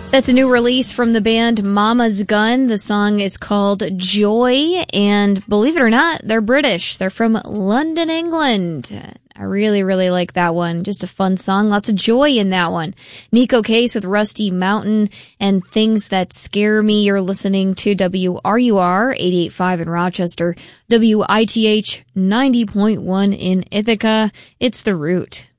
That's a new release from the band Mama's Gun. The song is called Joy, and believe it or not, they're British. They're from London, England. I really, really like that one. Just a fun song. Lots of joy in that one. Nico Case with Rusty Mountain and Things That Scare Me. You're listening to WRUR 88.5 in Rochester, WITH 90.1 in Ithaca. It's The Root.